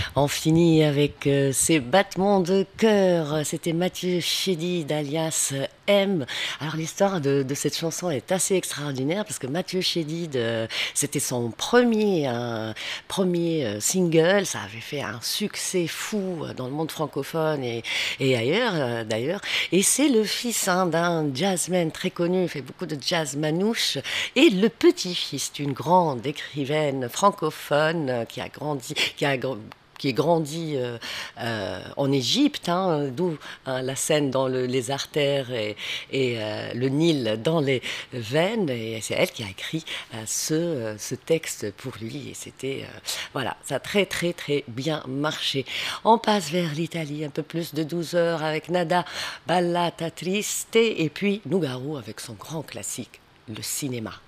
On finit avec ces battements de cœur. C'était Mathieu Chédid alias M. Alors l'histoire de cette chanson est assez extraordinaire parce que Mathieu Chédid, c'était son premier single. Ça avait fait un succès fou dans le monde francophone et ailleurs d'ailleurs. Et c'est le fils d'un jazzman très connu, il fait beaucoup de jazz manouche, et le petit-fils d'une grande écrivaine francophone qui est grandi en Égypte, d'où la Seine dans les artères et le Nil dans les veines. Et c'est elle qui a écrit ce texte pour lui. Et c'était, voilà, ça a très très très bien marché. On passe vers l'Italie, un peu plus de 12 heures avec Nada Ballata Triste et puis Nougaro avec son grand classique, le cinéma.